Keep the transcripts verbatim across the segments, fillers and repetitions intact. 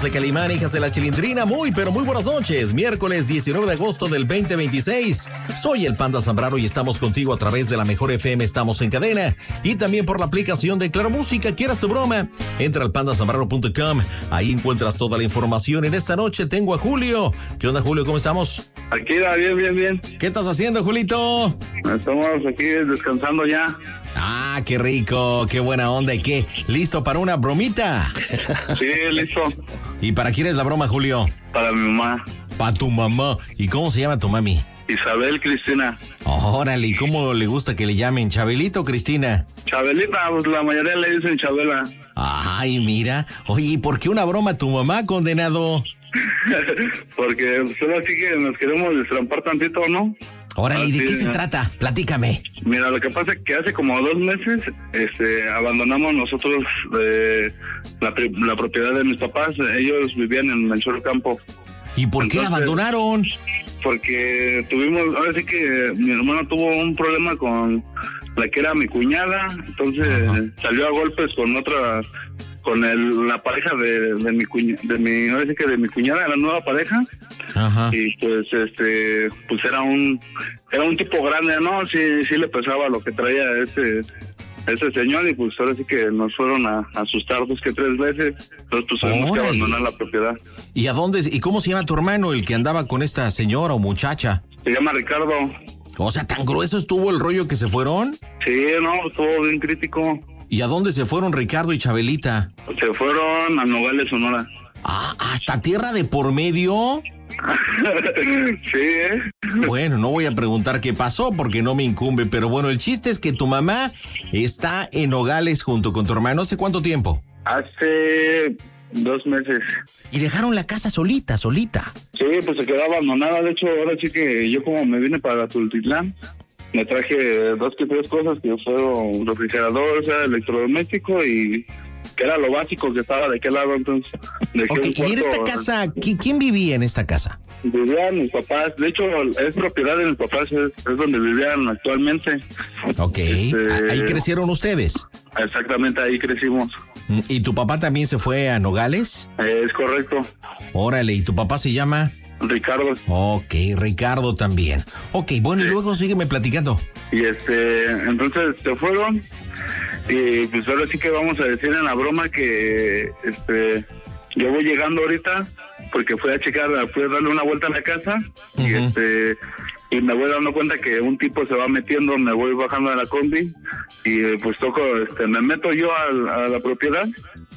de Calimán, hijas de la Chilindrina. Muy, pero muy buenas noches. Miércoles diecinueve de agosto del veinte veintiséis. Soy el Panda Zambrano y estamos contigo a través de la Mejor F M. Estamos en cadena y también por la aplicación de Claro Música. ¿Quieras tu broma? Entra al panda zambrano punto com. Ahí encuentras toda la información. En esta noche tengo a Julio. ¿Qué onda, Julio? ¿Cómo estamos? Aquí, bien, bien, bien. ¿Qué estás haciendo, Julito? Estamos aquí descansando ya. Ah, qué rico, qué buena onda. ¿Y qué? ¿Listo para una bromita? Sí, listo. ¿Y para quién es la broma, Julio? Para mi mamá. Para tu mamá. ¿Y cómo se llama tu mami? Isabel Cristina. Órale, ¿y cómo le gusta que le llamen? ¿Chabelito o Cristina? Chabelita, pues la mayoría le dicen Chabela. Ay, mira. Oye, ¿y por qué una broma a tu mamá, condenado? Porque solo así que nos queremos destrampar tantito, ¿no? Órale, ¿y de Así, qué se ¿no? trata? Platícame. Mira, lo que pasa es que hace como dos meses este, abandonamos nosotros eh, la, la propiedad de mis papás. Ellos vivían en Melchor Campo. ¿Y por qué la Entonces, abandonaron? Porque tuvimos, ahora sí que mi hermano tuvo un problema con la que era mi cuñada, entonces Ajá. salió a golpes con otra, con el, la pareja de, de mi cuñada, de mi, ahora sí que de mi cuñada, la nueva pareja. Ajá. Y pues este, pues era un, era un tipo grande, ¿no? Sí, sí le pesaba lo que traía ese, ese señor, y pues ahora sí que nos fueron a, a asustar dos que tres veces, entonces pues tuvimos que Órale. abandonar la propiedad. ¿Y a dónde? ¿Y cómo se llama tu hermano, el que andaba con esta señora o muchacha? Se llama Ricardo. O sea, ¿tan grueso estuvo el rollo que se fueron? Sí, no, estuvo bien crítico. ¿Y a dónde se fueron Ricardo y Chabelita? Se fueron a Nogales, Sonora. Ah, ¿hasta tierra de por medio? Sí, ¿eh? Bueno, no voy a preguntar qué pasó porque no me incumbe, pero bueno, el chiste es que tu mamá está en Nogales junto con tu hermano. ¿Hace cuánto tiempo? Hace dos meses. Y dejaron la casa solita, solita. Sí, pues se quedó abandonada. De hecho, ahora sí que yo como me vine para Tultitlán, me traje dos que tres cosas que fueron refrigerador, o sea, electrodoméstico, y que era lo básico que estaba de aquel lado. Entonces, dejé Ok, un y en esta cuarto- casa, ¿qui- ¿quién vivía en esta casa? Vivían mis papás. De hecho, es propiedad de mis papás, es, es donde vivían actualmente. Ok, Este- a- ahí crecieron ustedes. Exactamente, ahí crecimos. Mm, ¿Y tu papá también se fue a Nogales? Eh, es correcto. Órale, ¿y tu papá se llama? Ricardo. Ok, Ricardo también. Ok, bueno, y luego sígueme platicando. Y este, entonces se fueron, y pues ahora sí que vamos a decir en la broma que este, yo voy llegando ahorita porque fui a checar, fui a darle una vuelta a la casa, y Ujú. este, y me voy dando cuenta que un tipo se va metiendo, me voy bajando de la combi, y eh, pues toco, este, me meto yo al- a, la propiedad,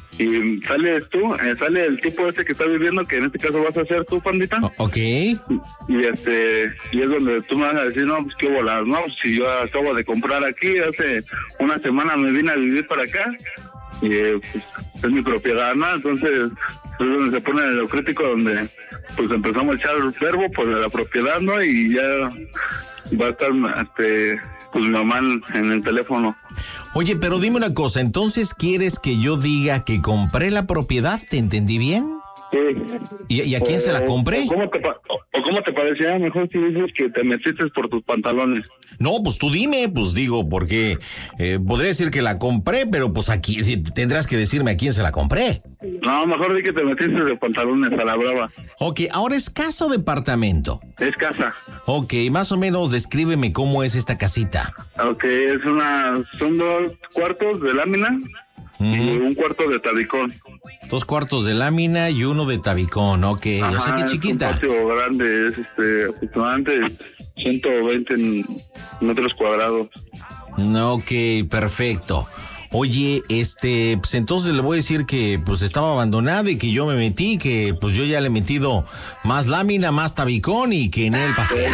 y sales tú, eh, sale el tipo este que está viviendo, que en este caso vas a ser tú, pandita. O- ok. Y este, y es donde tú me vas a decir, no, pues qué volar, no, si yo acabo de comprar aquí, hace una semana me vine a vivir para acá, y eh, pues, es mi propiedad, ¿no? Entonces, es donde se pone lo crítico, donde pues empezamos a echar verbo por la propiedad, ¿no? Y ya va a estar, este, pues mi mamá en, en el teléfono. Oye, pero dime una cosa, ¿entonces quieres que yo diga que compré la propiedad? ¿Te entendí bien? Sí. ¿Y, y a quién se la O- compré? ¿O cómo te, pa- o- o cómo te parecía mejor si dices que te metiste por tus pantalones? No, pues tú dime, pues digo, porque eh, podría decir que la compré, pero pues aquí sí, tendrás que decirme a quién se la compré. No, mejor di que te metiste de pantalones a la brava. Ok, ahora es casa o departamento. Es casa. Ok, más o menos descríbeme cómo es esta casita. Ok, es una, son dos cuartos de lámina y Ujú. un cuarto de tabicón. Dos cuartos de lámina y uno de tabicón, ok. O sea que es chiquita. un patio grande, es este, aproximadamente ciento veinte en- metros cuadrados. No, ok, perfecto. Oye, este, pues entonces le voy a decir que pues estaba abandonado y que yo me metí, que pues yo ya le he metido más lámina, más tabicón y que en el pastel.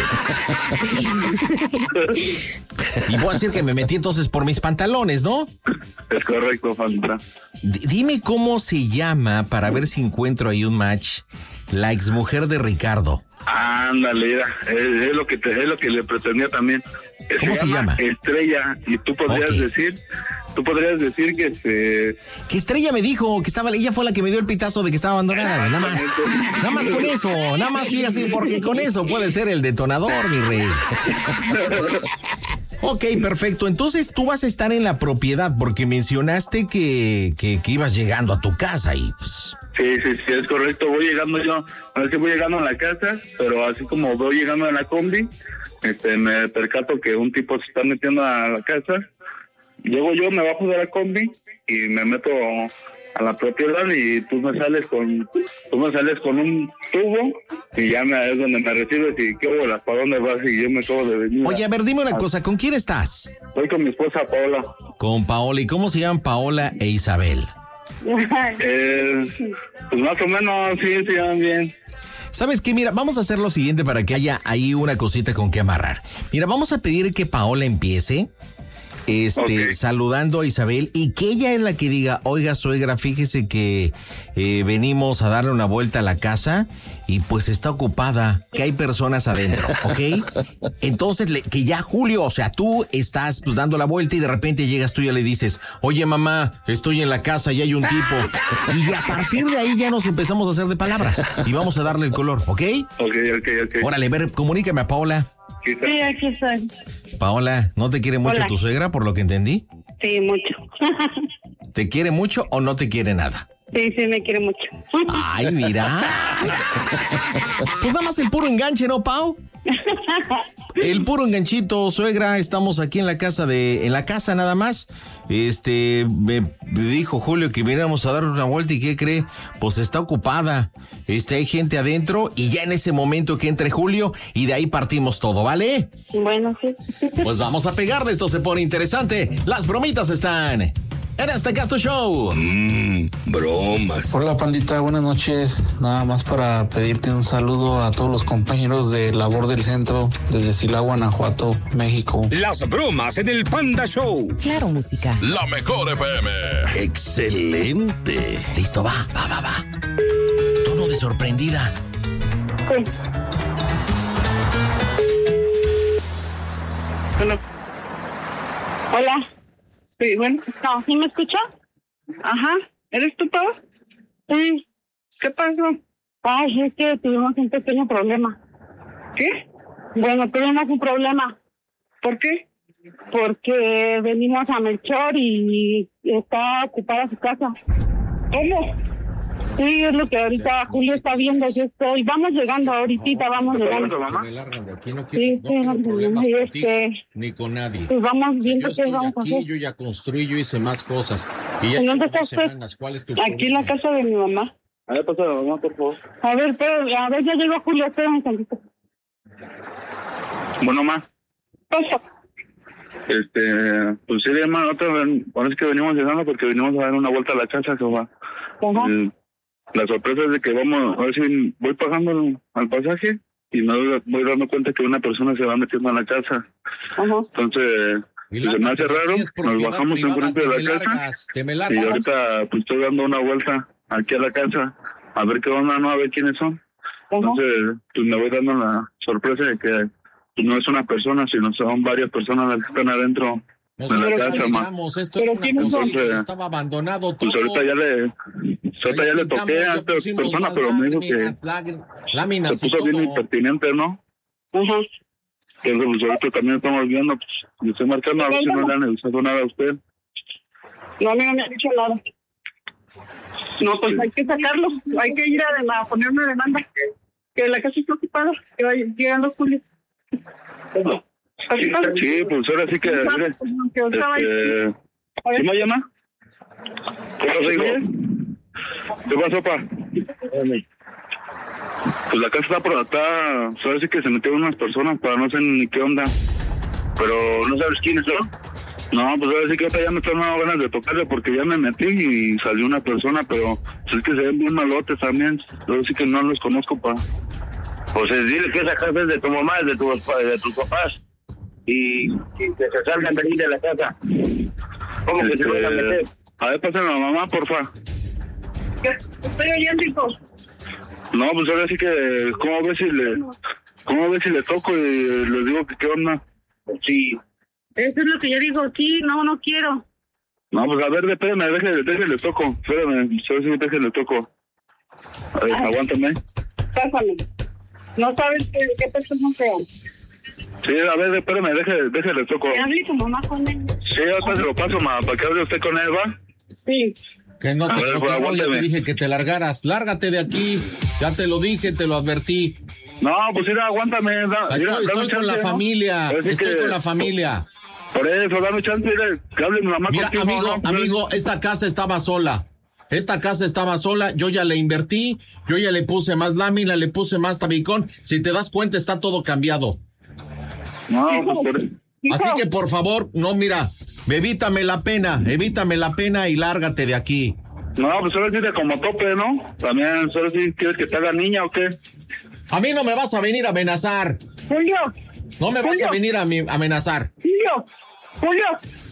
Y voy a decir que me metí entonces por mis pantalones, ¿no? Es correcto, Fanta. D- dime cómo se llama para ver si encuentro ahí un match, la exmujer de Ricardo. Ándale, mira, es, es lo que te, es lo que le pretendía también. Eh, ¿Cómo se llama? Estrella, y tú podrías Ok. decir, tú podrías decir que este, Que Estrella me dijo que estaba, ella fue la que me dio el pitazo de que estaba abandonada, güey, nada más. Nada más con eso, nada más sí así, porque con eso puede ser el detonador, mi rey. Ok, perfecto. Entonces tú vas a estar en la propiedad porque mencionaste que, que, que ibas llegando a tu casa y pues... Sí, sí, sí, es correcto. Voy llegando yo, a ver si voy llegando a la casa, pero así como voy llegando en la combi, este, me percato que un tipo se está metiendo a la casa. Llego yo, me bajo de la combi y me meto a la propiedad y tú me sales con tú me sales con un tubo y ya me, es donde me recibes y qué bolas, ¿para dónde vas? Y yo me acabo de venir. Oye, a ver, dime una cosa, ¿con quién estás? Estoy con mi esposa Paola. Con Paola. ¿Y cómo se llaman Paola e Isabel? Eh, pues más o menos, sí, se llaman bien. ¿Sabes qué? Mira, vamos a hacer lo siguiente para que haya ahí una cosita con que amarrar. Mira, vamos a pedir que Paola empiece este, okay. saludando a Isabel y que ella es la que diga, oiga, suegra, fíjese que eh, venimos a darle una vuelta a la casa y pues está ocupada, que hay personas adentro, ¿ok? Entonces, le, que ya Julio, o sea, tú estás pues dando la vuelta y de repente llegas tú y ya le dices, oye, mamá, estoy en la casa y hay un tipo. Y a partir de ahí ya nos empezamos a hacer de palabras y vamos a darle el color, ¿ok? Ok, ok, ok. Órale, ver, comunícame a Paola. Sí, aquí estoy. Paola, ¿no te quiere mucho Hola. tu suegra, por lo que entendí? Sí, mucho. ¿Te quiere mucho o no te quiere nada? Sí, sí, me quiere mucho. Ay, mira. Pues nada más el puro enganche, ¿no, Pau? El puro enganchito, suegra, estamos aquí en la casa de, en la casa nada más. Este, me, me dijo Julio que viniéramos a dar una vuelta y ¿qué cree? Pues está ocupada. Este, hay gente adentro y ya en ese momento que entre Julio y de ahí partimos todo, ¿vale? Bueno, sí. Pues vamos a pegarle, esto se pone interesante. Las bromitas están en este Casto Show. Mmm, bromas. Hola, pandita, buenas noches. Nada más para pedirte un saludo a todos los compañeros de labor del centro desde Silao, Guanajuato, México. Las bromas en el Panda Show. Claro, música. La mejor F M. Excelente. Listo, va, va, va, va. Tono de sorprendida. Sí. Bueno. Hola. Sí, bueno. No, ¿sí me escucha? Ajá. ¿Eres tú, Pau? Sí. ¿Qué pasó? Ay, es que tuvimos un pequeño problema. ¿Qué? Bueno, tuvimos un problema. ¿Por qué? Porque venimos a Melchor y está ocupada su casa. ¿Cómo? Sí, es lo que ahorita Julio está viendo. Yo estoy. Vamos llegando ahorita, vamos llegando. Se me largan de aquí, no Sí, quiero, no sí, quiero no, problemas sí, contigo, este, ni con nadie. Pues vamos Yo viendo qué estoy vamos a aquí, hacer. yo ya construí, yo hice más cosas. Y ya ¿En dónde llevo está dos usted? semanas. ¿Cuál es tu Aquí en la problema? casa de mi mamá. A ver, pasa la mamá, por favor. A ver, pero, a ver, ya llegó Julio, espérame un tantito. Bueno, ma. Pasa. Este, pues sí, hermano, otra vez, parece que venimos llegando porque venimos a dar una vuelta a la casa, que va. Ajá. Eh, la sorpresa es de que vamos, a ver si voy pagando al pasaje y me doy, voy dando cuenta que una persona se va metiendo a la casa. Ajá. Entonces, Y pues, se me hace lárgate, raro, tienes nos propiedad bajamos privada, enfrente de te la me casa largas, te me y largas. ahorita pues estoy dando una vuelta aquí a la casa a ver qué onda, no, a ver quiénes son. Ajá. Entonces, pues me voy dando la sorpresa de que pues, no es una persona, sino son varias personas las que están adentro Nos de la Pero casa, ma. olvidamos, esto pero era una ¿quiénes cosa son? que estaba abandonado todo. Pues ahorita ya le, ahorita ya le toqué a esta persona, pero me dijo que láminas se y puso bien todo. impertinente, ¿no? Ajá. Entonces, pues ahorita también estamos viendo, pues, le estoy marcando a ver si no le han avisado nada a usted. No, a mí no me ha dicho nada. No, pues hay que sacarlo. Hay que ir a, a poner una demanda. Que la casa está ocupada. Que vaya llegando Julio. Así pasa. Sí, pues ahora sí que, mire, Pues, no, que ahorita vaya. este, A ver. ¿sí me llama? ¿Qué pasó, hijo? ¿Qué pasó, pa? Pues la casa está por acá, sabes sí que se metieron unas personas, para no sé ni qué onda. Pero no sabes quiénes son. No, pues ahora sí que ahorita ya me están dando ganas de tocarle porque ya me metí y salió una persona, pero pues es que se ven bien malotes también. Yo sí que no los conozco, pa. Pues es dile que esa casa es de tu mamá, es de, tu, de tus papás. Y, y que se salgan de ahí de la casa. ¿Cómo que Este, se van a meter? A ver, pásenme a la mamá, porfa. ¿Qué? Estoy oyendo, hijo. No, pues ahora sí que, ¿cómo ves si le, cómo ves si le toco y les digo que qué onda? Sí. Eso es lo que yo digo. Sí, no, no quiero. No, pues a ver, espérame, déjale, déjale toco. Espérame, a ver si déjale toco. A ver, Ay. aguántame. Pásame. No sabes qué, qué persona sea. Sí, a ver, espérame, déjale, déjale toco. Que hable tu mamá con él. Sí, ahorita se lo paso, ma, para que hable usted con él, ¿va? Sí. Que no te, A ver, no te pues, voy, ya te aguántame. dije que te largaras. Lárgate de aquí. Ya te lo dije, te lo advertí. No, pues mira, aguántame. Da, Estoy, mira, estoy dame con la chance, ¿no? familia. Así Estoy que- con la familia. Por eso, dame chance, mira, que hable mi mamá Mira, contigo, amigo, ¿no? amigo, esta casa estaba sola. Esta casa estaba sola, yo ya le invertí, yo ya le puse más lámina, le puse más tabicón. Si te das cuenta, está todo cambiado. No, pues por eso. Hijo, Así que por favor, no, mira, evítame la pena, evítame la pena y lárgate de aquí. No, pues ahora sí de como tope, ¿no? También, solo si quieres que te haga niña o qué. A mí no me vas a venir a amenazar. Julio, No me vas Julio. a venir a mi- a amenazar. Julio, Julio.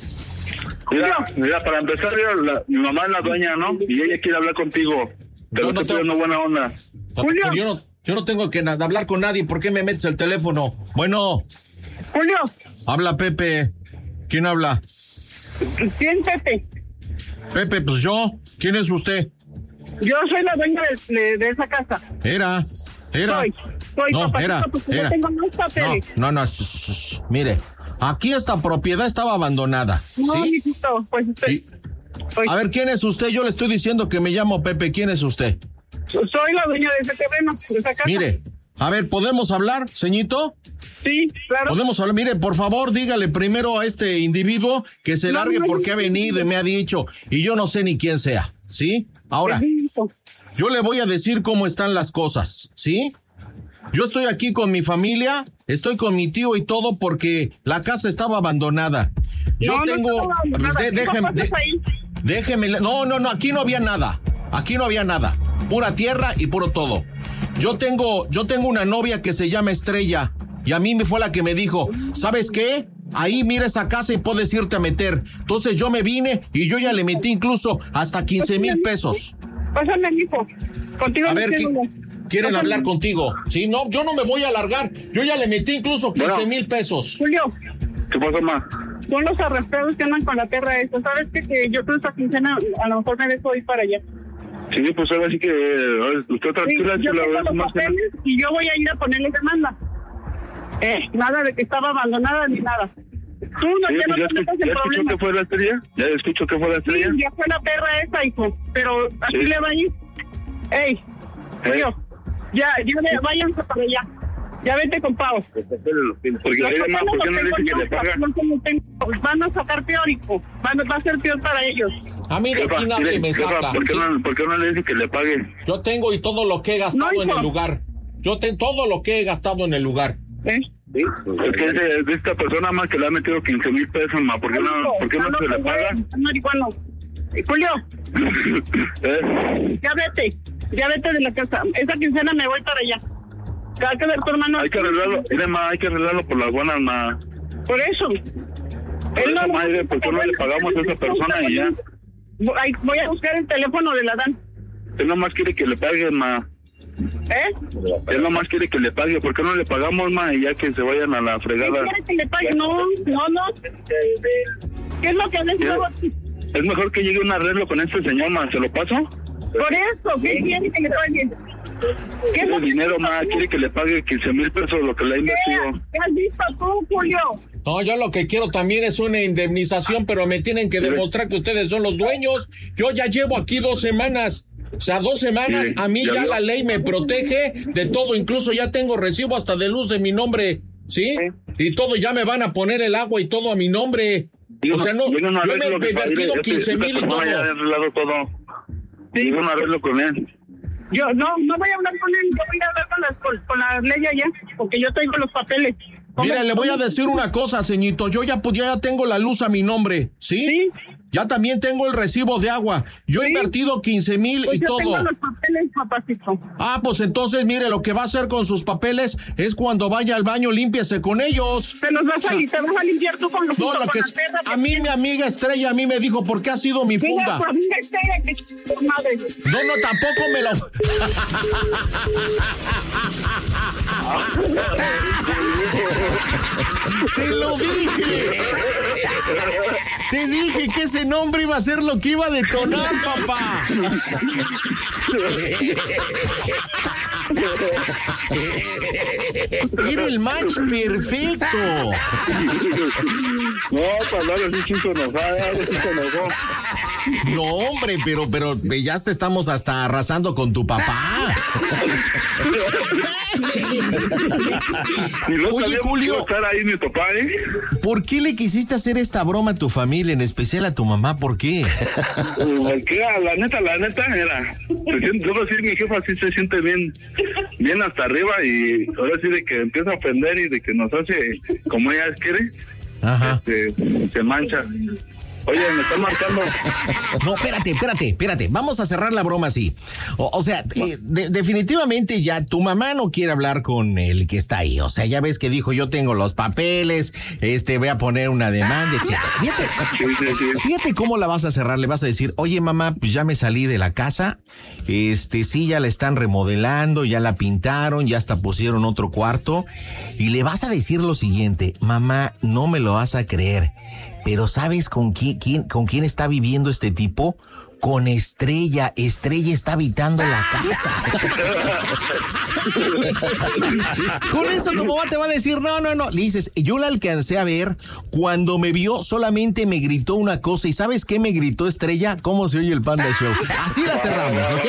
Mira, Julio. mira, para empezar, mira, la- mi mamá es la dueña, ¿no? Y ella quiere hablar contigo. Te Yo lo no estoy tengo- pidiendo buena onda. Julio. Pero yo no, yo no tengo que na- hablar con nadie. ¿Por qué me metes el teléfono? Bueno, Julio, habla Pepe. ¿Quién habla? siéntate. Pepe, pues yo. ¿Quién es usted? Yo soy la dueña de, de, de esa casa. Era, era. Soy, soy No, papacito, era, porque yo era. tengo más No, papeles. no, no, sh- sh- sh- mire, aquí esta propiedad estaba abandonada, No, ¿sí? mijito, pues usted. Y- Soy, a ver, ¿quién es usted? Yo le estoy diciendo que me llamo Pepe. ¿Quién es usted? soy la dueña de ese terreno, de esa casa. Mire, a ver, ¿podemos hablar, señito? Sí, claro. Podemos hablar. Mire, por favor, dígale primero a este individuo que se No, largue no, porque no, ha venido y me ha dicho. Y yo no sé ni quién sea, ¿sí? Ahora, Mijito. yo le voy a decir cómo están las cosas, ¿sí? Yo estoy aquí con mi familia, estoy con mi tío y todo porque la casa estaba abandonada. Yo No, no tengo... estaba abandonada. de- ¿Qué déjeme, pasas de- ahí? déjeme... No, no, no, aquí no había nada. Aquí no había nada. Pura tierra y puro todo. Yo tengo, yo tengo una novia que se llama Estrella y a mí me fue la que me dijo, ¿sabes qué? Ahí mira esa casa y puedes irte a meter. Entonces yo me vine y yo ya le metí incluso hasta quince mil pesos. Pásame, hijo. Contigo A no ver, quiero ¿qué- hablar. ¿quieren Pásame. hablar contigo? Sí, no, yo no me voy a alargar. Yo ya le metí incluso quince mil pesos. Julio, ¿Qué pasa, ma? son los arrastrados que andan con la tierra esa. ¿Sabes qué? Que yo creo esta quincena a lo mejor me dejo ir para allá. Sí, pues ahora sí que eh, usted Sí, tranquila, yo si la tengo verdad los más que nada. papeles y yo voy a ir a ponerle demanda. Eh, nada de que estaba abandonada ni nada. Tú no, Sí, ya no pues ya, te metas escu- en ya escuchó problemas. que fue la estrella, ya escuchó que fue la Sí, estrella. ya fue la perra esa, hijo. Pero así Sí. le va a ir. Ey, Julio, ya, ya ve- váyanse para allá. Ya vete con Pau. Porque, Los oiga, ma, papeles ¿por qué los no le tengo dice que yo, le paga? los que no tengo. Van a sacar peor, hijo. Van, va a ser peor para ellos. A mí de Jefa, aquí nadie mire, me jefa, saca. ¿por qué, ¿sí? no, ¿por qué no le dice que le pague? Yo tengo y todo lo que he gastado No, en hijo. el lugar. Yo tengo todo lo que he gastado en el lugar. ¿Eh? Es que es de, de esta persona más que le ha metido quince mil pesos, ma, ¿por qué no, Hijo, ¿por qué no ya se le te paga? voy, marihuano. Eh, Julio, ¿Eh? ya vete. Ya vete de la casa. Esa quincena me voy para allá. Te va a quedar tu hermano. Hay que arreglarlo, mire, ma, hay que arreglarlo por las buenas, ma. Por eso. Por eso, madre, ¿por qué no le pagamos a esa persona y ya? Ay, voy a buscar el teléfono del Adán. Él nomás quiere que le pague, ma. ¿Eh? Él nomás quiere que le pague, ¿por qué no le pagamos, ma? Y ya que se vayan a la ¿Qué fregada. quiere que le pague? No, no, no. ¿Qué es lo que les hago? Es mejor que llegue un arreglo con este señor, ma, ¿se lo paso? Por eso, ¿qué quiere que le pague? ¿Qué es Quiere lo que dinero, les ma, hago? quiere que le pague quince mil pesos lo que le ha ¿Qué? invertido. ¿Qué has visto tú, Julio? No, yo lo que quiero también es una indemnización, pero me tienen que demostrar que ustedes son los dueños. Yo ya llevo aquí dos semanas. O sea, dos semanas, Sí, a mí ya ya veo. la ley me protege de todo, incluso ya tengo recibo hasta de luz de mi nombre, ¿sí? Y todo, ya me van a poner el agua y todo a mi nombre. O sea, no, Llega un yo me arreglo he que invertido padre, quince este- mil y esta todo. persona ya ha arreglado todo. Sí. Llega un arreglo con él. Yo no, no voy a hablar con él, yo voy a hablar con la, con, con la ley allá, porque yo tengo los papeles. Mire, le voy a decir una cosa, ceñito. Yo ya, pues, ya tengo la luz a mi nombre, ¿sí? Sí. Ya también tengo el recibo de agua. Yo he Sí. invertido quince mil Pues y yo todo. tengo los papeles, papacito. Ah, pues entonces, mire, lo que va a hacer con sus papeles es cuando vaya al baño, límpiese con ellos. Te los vas a, te vas a limpiar tú con los No, con lo que la es, perra a mí mi amiga Estrella a mí me dijo, ¿por qué ha sido mi Mira, funda? por mí Estrella, que ch- tu madre. No, no, tampoco me lo... Te lo dije. Te dije que ese nombre iba a ser lo que iba a detonar, papá. Era el match perfecto. No, para hablar así chico enojada, sí se enojó. No, hombre, pero, pero ya te estamos hasta arrasando con tu papá. Oye, Julio, estar ahí mi papá, ¿eh? ¿Por qué le quisiste hacer esta broma a tu familia, en especial a tu mamá? ¿Por qué? Porque la neta, la neta, era. Se siente, debo decir, mi jefa sí se siente bien, bien hasta arriba y ahora sí de que empieza a ofender y de que nos hace como ella quiere. Ajá. Este, se mancha. Oye, me está marcando. No, espérate, espérate, espérate. Vamos a cerrar la broma así. O, o sea, eh, de, definitivamente ya tu mamá no quiere hablar con el que está ahí. O sea, ya ves que dijo, yo tengo los papeles, este, voy a poner una demanda, etcétera. Fíjate, Sí, sí, sí. fíjate cómo la vas a cerrar. Le vas a decir, oye, mamá, pues ya me salí de la casa. Este, sí, ya la están remodelando, ya la pintaron, ya hasta pusieron otro cuarto. Y le vas a decir lo siguiente, mamá, no me lo vas a creer. Pero ¿sabes con quién, quién, con quién está viviendo este tipo? Con Estrella. Estrella está habitando la casa. Con eso tu mamá te va a decir, no, no, no. Le dices, yo la alcancé a ver. Cuando me vio, solamente me gritó una cosa. ¿Y sabes qué me gritó Estrella? ¿Cómo se oye el Panda Show? Así la cerramos, ¿ok?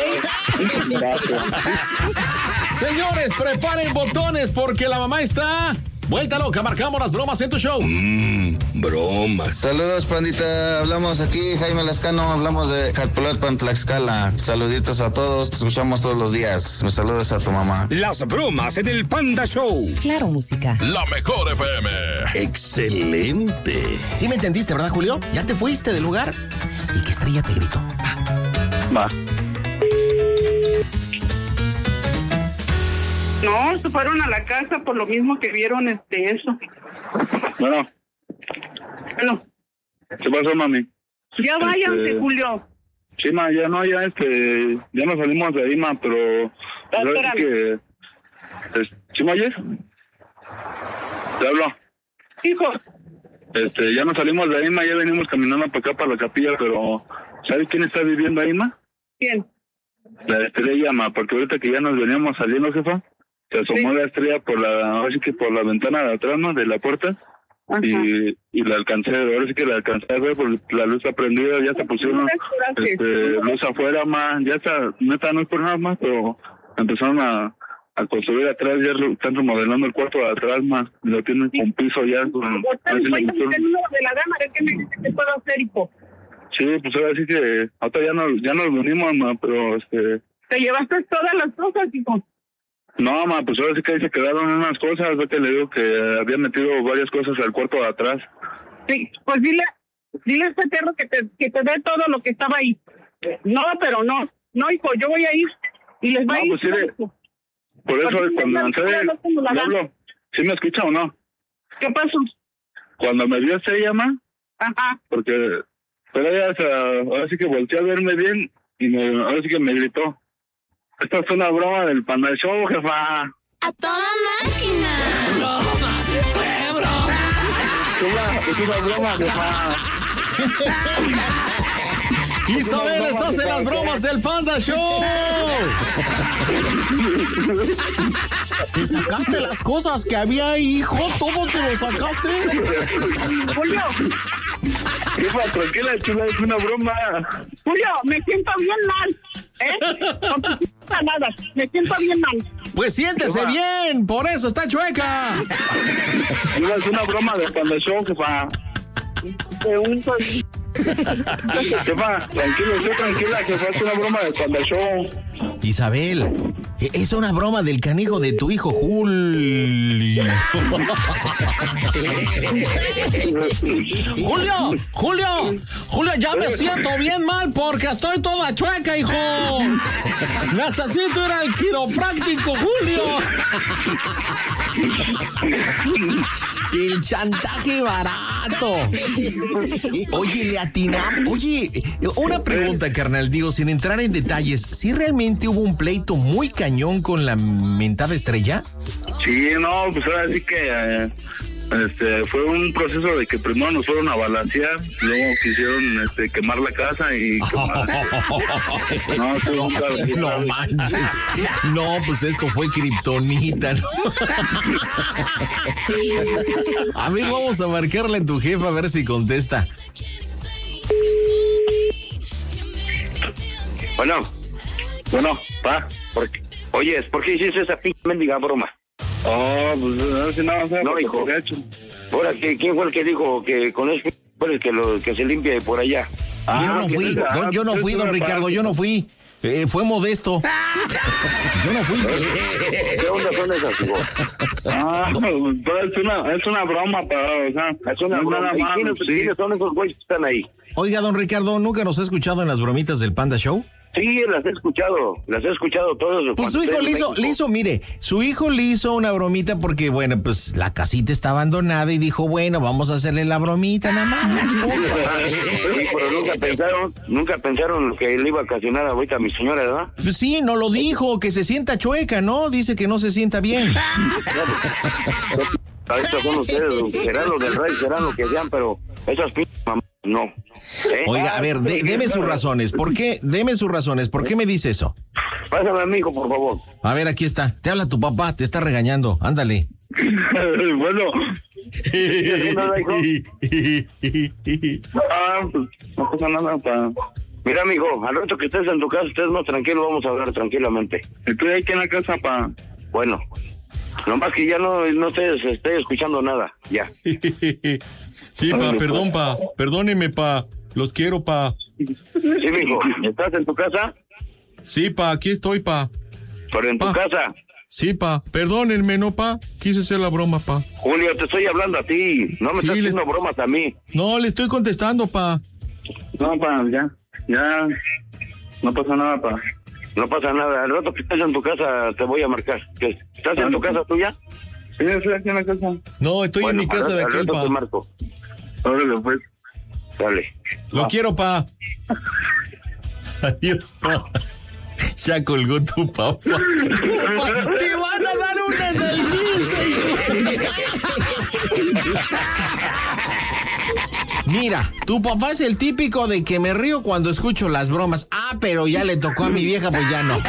Señores, preparen botones porque la mamá está... Vuelta loca, marcamos las bromas en tu show. Mmm, bromas. Saludos, pandita. Hablamos aquí, Jaime Lascano. Hablamos de Calpulalpan, Tlaxcala. Saluditos a todos. Te escuchamos todos los días. Me saludas a tu mamá. Las bromas en el Panda Show. Claro, música. La mejor F M. Excelente. ¿Sí me entendiste, verdad, Julio? ¿Ya te fuiste del lugar? ¿Y qué Estrella te gritó? Va. No, se fueron a la casa por lo mismo que vieron este eso. Bueno, Bueno, ¿qué pasó, mami? ya váyanse, Este- Julio. Sí, ma, ya no, ya este, ya nos salimos de ahí, ma, pero... Ah, ¿sabes espérame. que, es- ¿Sí me oyes? Te hablo. Hijo, Este, ya nos salimos de ahí, ma, ya venimos caminando para acá, para la capilla, pero... ¿Sabes quién está viviendo ahí, ma? ¿quién? La Estrella, ma, porque ahorita que ya nos veníamos saliendo, jefa, se asomó Sí. la Estrella por la, ahora sí que por la ventana de atrás, ¿no? De la puerta. Ajá. Y, y la alcancé, ahora sí que la alcancé a ver porque la luz está prendida, ya se pusieron Gracias. este, luz afuera, más, ya está, neta no es por nada más, pero empezaron a, a construir atrás, ya lo- están remodelando el cuarto de atrás, más, lo tienen con piso ya. Con, Ahorita así les voy le a pusieron. meter el número de la gama, a ver qué me dice que puedo hacer, hijo. Sí, pues ahora sí que, ahorita ya nos, ya nos venimos, ma, pero este, Te llevaste todas las cosas, hijo. no, ma, pues ahora sí que ahí se quedaron unas cosas, ve que le digo que había metido varias cosas al cuarto de atrás. Sí, pues dile, dile a este perro que te, que te dé todo lo que estaba ahí. No, pero no, no, hijo, yo voy a ir y les va No, a ir. pues sí, le- Por eso Porque cuando ya lancé, no puedo, no tengo la ¿le gana. hablo? ¿Sí me escucha o no? ¿Qué pasó? Cuando me vio Estrella, ma, Ajá. porque pero ella o sea, ahora sí que volteó a verme bien y me, ahora sí que me gritó, esta es una broma del Panda Show, jefa. ¡A toda máquina! Es una, es una broma, jefa. Isabel, estás en las bromas del Panda Show. ¿Te sacaste las cosas que había ahí, hijo? ¿Todo te lo sacaste? Julio, Jefa, tranquila, chula, es una broma. Julio, me siento bien mal, ¿eh? No te siento nada, me siento bien mal. Pues siéntese bien, por eso está chueca. Chula, es una broma del Panda Show, jefa. De un Jefa, tranquila, esté tranquila, jefa, es una broma del Panda Show. Isabel, e- es una broma del canijo de tu hijo Julio. Julio, Julio, Julio, ya me siento bien mal porque estoy toda chueca, hijo. Necesito ir al quiropráctico, Julio. El chantaje barato. Oye, le atinamos. Oye, una pregunta, carnal. Digo, sin entrar en detalles, ¿sí realmente hubo un pleito muy cañón con la mentada Estrella? Sí, no, pues ahora sí que, eh, Este, fue un proceso de que primero nos fueron a balacear, luego quisieron este, quemar la casa y quemar. No, fue un cabrón. No manches. No, pues esto fue kriptonita, ¿no? A ver, vamos a marcarle a tu jefa a ver si contesta. Bueno, Bueno, pa, ¿por qué? Oye, ¿por qué hiciste esa pinche mendiga broma? oh, pues no sé nada, o sea, No, por hijo. gacho. Ahora, ¿qué- ¿quién fue el que dijo que con eso fue el que, lo, que se limpie por allá? Yo no fui, don- yo no fui, don Ricardo, yo no fui. Eh, fue Modesto. Yo no fui. ¿Qué onda son esas, hijo? Ah, pero es una, es una broma, para, o sea, Es una no es broma. nada ¿Y más, quiénes, sí. quiénes son esos güeyes que están ahí? Oiga, don Ricardo, ¿nunca nos ha escuchado en las bromitas del Panda Show? Sí, las he escuchado, las he escuchado todos. Pues su hijo le hizo, le hizo, mire, su hijo le hizo una bromita porque, bueno, pues la casita está abandonada y dijo, bueno, vamos a hacerle la bromita nada más. Sí, pero nunca pensaron, nunca pensaron lo que le iba a ocasionar ahorita a mi señora, ¿verdad? Pues sí, no lo dijo, que se sienta chueca, ¿no? Dice que no se sienta bien. Estos son ustedes, serán los del rey, serán lo que sean, pero esas p*** mamás, no. ¿Eh? Oiga, a ver, de- deme sus razones. ¿Por qué? Deme sus razones. ¿Por qué me dice eso? Pásame a mi hijo, por favor. A ver, aquí está. Te habla tu papá, te está regañando. Ándale. Bueno, Nada, hijo. ah, pues no pasa nada, pa. Mira, mijo, al rato que estés en tu casa, estés más tranquilo, vamos a hablar tranquilamente. Estoy aquí en la casa, pa. Bueno, nomás que ya no, no estés, esté escuchando nada, ya. Sí, pa, perdón, pa. Perdóneme, pa. Los quiero, pa. Sí, mijo, ¿estás en tu casa? Sí, pa, aquí estoy, pa. Pero en tu Pa. casa. Sí, pa. Perdónenme, ¿no, pa? Quise hacer la broma, pa. Julio, te estoy hablando a ti, no me Sí, estás les- haciendo bromas a mí. No, le estoy contestando, pa. No, pa, ya, ya, no pasa nada, pa. No pasa nada, al rato que estés en tu casa te voy a marcar. ¿Qué? ¿Estás en tu casa tuya? Sí, estoy aquí en la casa. No, estoy Bueno, en mi casa al- de al aquel, rato pa. te marco. Órale, pues. Dale. Lo quiero, pa. Adiós, pa. Ya colgó tu papá. ¡Te van a dar una nalguiza! Mira, tu papá es el típico de que me río cuando escucho las bromas. Ah, pero ya le tocó a mi vieja, pues ya no.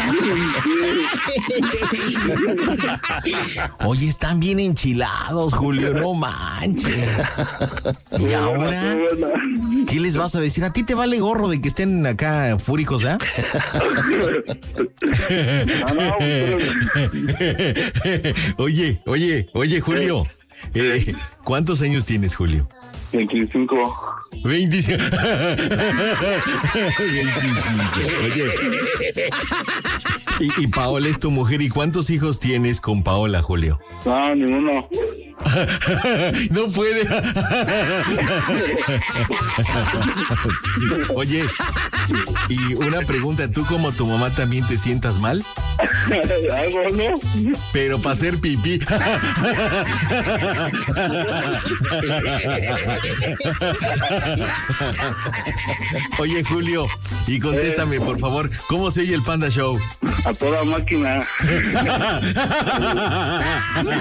Oye, están bien enchilados, Julio, no manches. ¿Y ahora? ¿Qué les vas a decir? ¿A ti te vale gorro de que estén acá fúricos, ya? Oye, oye, oye, Julio. Eh, ¿Cuántos años tienes, Julio? veinticinco. veinticinco. Oye. Y, y Paola es tu mujer. ¿Y cuántos hijos tienes con Paola, Julio? No, ninguno. No puede. Oye, y una pregunta, ¿tú como tu mamá también te sientas mal? Algo, ¿no? Pero para hacer pipí. Oye, Julio, y contéstame, por favor, ¿cómo se oye el Panda Show? A toda máquina.